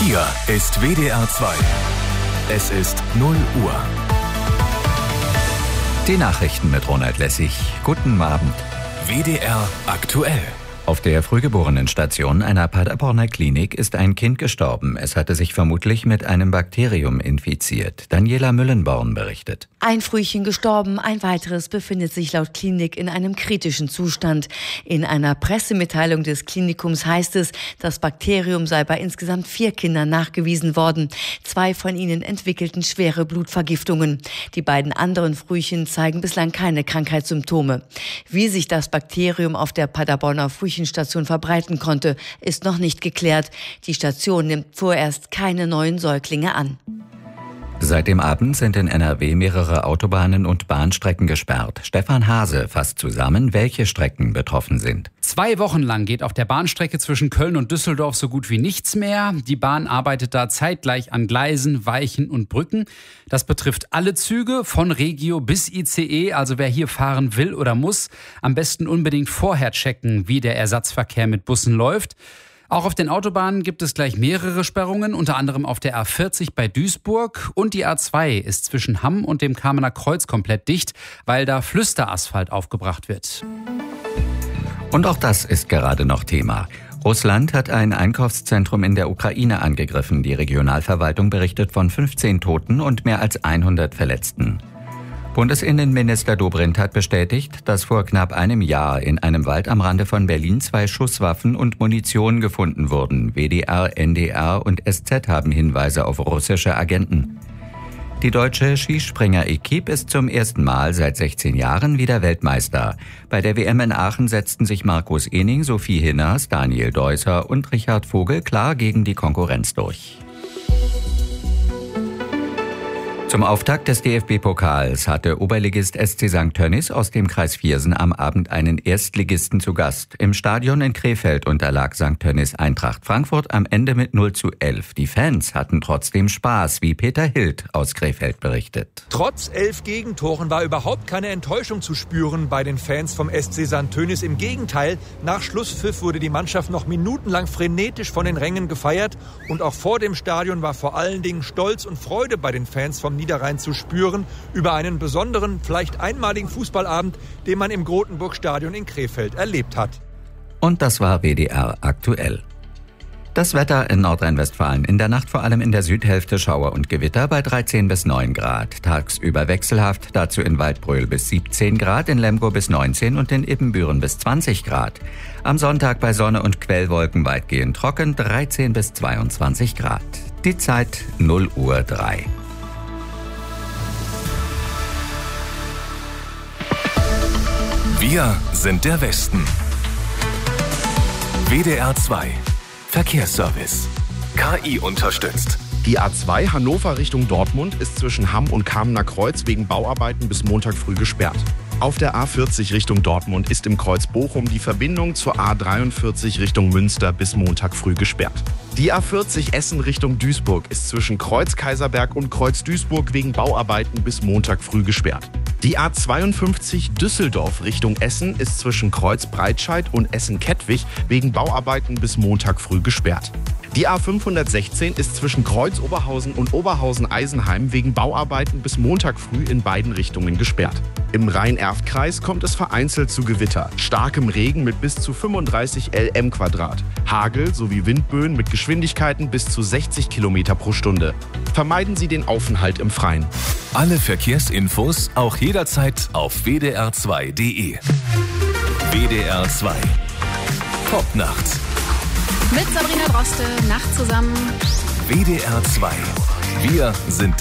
Hier ist WDR 2. Es ist 0 Uhr. Die Nachrichten mit Ronald Lessig. Guten Abend. WDR aktuell. Auf der Frühgeborenen-Station einer Paderborner Klinik ist ein Kind gestorben. Es hatte sich vermutlich mit einem Bakterium infiziert. Daniela Müllenborn berichtet. Ein Frühchen gestorben, ein weiteres befindet sich laut Klinik in einem kritischen Zustand. In einer Pressemitteilung des Klinikums heißt es, das Bakterium sei bei insgesamt 4 Kindern nachgewiesen worden. 2 von ihnen entwickelten schwere Blutvergiftungen. Die beiden anderen Frühchen zeigen bislang keine Krankheitssymptome. Wie sich das Bakterium auf der Paderborner Frühchenstation verbreiten konnte, ist noch nicht geklärt. Die Station nimmt vorerst keine neuen Säuglinge an. Seit dem Abend sind in NRW mehrere Autobahnen und Bahnstrecken gesperrt. Stefan Hase fasst zusammen, welche Strecken betroffen sind. 2 Wochen lang geht auf der Bahnstrecke zwischen Köln und Düsseldorf so gut wie nichts mehr. Die Bahn arbeitet da zeitgleich an Gleisen, Weichen und Brücken. Das betrifft alle Züge, von Regio bis ICE. Also wer hier fahren will oder muss, am besten unbedingt vorher checken, wie der Ersatzverkehr mit Bussen läuft. Auch auf den Autobahnen gibt es gleich mehrere Sperrungen, unter anderem auf der A40 bei Duisburg. Und die A2 ist zwischen Hamm und dem Kamener Kreuz komplett dicht, weil da Flüsterasphalt aufgebracht wird. Und auch das ist gerade noch Thema. Russland hat ein Einkaufszentrum in der Ukraine angegriffen. Die Regionalverwaltung berichtet von 15 Toten und mehr als 100 Verletzten. Bundesinnenminister Dobrindt hat bestätigt, dass vor knapp einem Jahr in einem Wald am Rande von Berlin 2 Schusswaffen und Munition gefunden wurden. WDR, NDR und SZ haben Hinweise auf russische Agenten. Die deutsche Skispringer-Equipe ist zum ersten Mal seit 16 Jahren wieder Weltmeister. Bei der WM in Aachen setzten sich Markus Ening, Sophie Hinners, Daniel Deusser und Richard Vogel klar gegen die Konkurrenz durch. Zum Auftakt des DFB-Pokals hatte Oberligist SC St. Tönnies aus dem Kreis Viersen am Abend einen Erstligisten zu Gast. Im Stadion in Krefeld unterlag St. Tönnies Eintracht Frankfurt am Ende mit 0:11. Die Fans hatten trotzdem Spaß, wie Peter Hild aus Krefeld berichtet. Trotz 11 Gegentoren war überhaupt keine Enttäuschung zu spüren bei den Fans vom SC St. Tönnies. Im Gegenteil, nach Schlusspfiff wurde die Mannschaft noch minutenlang frenetisch von den Rängen gefeiert. Und auch vor dem Stadion war vor allen Dingen Stolz und Freude bei den Fans vom Niederrhein zu spüren über einen besonderen, vielleicht einmaligen Fußballabend, den man im Grotenburg-Stadion in Krefeld erlebt hat. Und das war WDR aktuell. Das Wetter in Nordrhein-Westfalen. In der Nacht vor allem in der Südhälfte Schauer und Gewitter bei 13 bis 9 Grad. Tagsüber wechselhaft, dazu in Waldbröl bis 17 Grad, in Lemgo bis 19 und in Ibbenbüren bis 20 Grad. Am Sonntag bei Sonne und Quellwolken weitgehend trocken, 13 bis 22 Grad. Die Zeit 0:03 Uhr. Wir sind der Westen. WDR 2. Verkehrsservice. KI unterstützt. Die A2 Hannover Richtung Dortmund ist zwischen Hamm und Kamener Kreuz wegen Bauarbeiten bis Montag früh gesperrt. Auf der A40 Richtung Dortmund ist im Kreuz Bochum die Verbindung zur A43 Richtung Münster bis Montag früh gesperrt. Die A40 Essen Richtung Duisburg ist zwischen Kreuz Kaiserberg und Kreuz Duisburg wegen Bauarbeiten bis Montag früh gesperrt. Die A52 Düsseldorf Richtung Essen ist zwischen Kreuz Breitscheid und Essen-Kettwig wegen Bauarbeiten bis Montag früh gesperrt. Die A516 ist zwischen Kreuz Oberhausen und Oberhausen-Eisenheim wegen Bauarbeiten bis Montag früh in beiden Richtungen gesperrt. Im Rhein-Erft-Kreis kommt es vereinzelt zu Gewitter, starkem Regen mit bis zu 35 lm², Hagel sowie Windböen mit Geschwindigkeiten bis zu 60 km pro Stunde. Vermeiden Sie den Aufenthalt im Freien. Alle Verkehrsinfos auch jederzeit auf wdr2.de. WDR 2. Top-Nacht. Mit Sabrina Droste, Nacht zusammen. WDR 2. Wir sind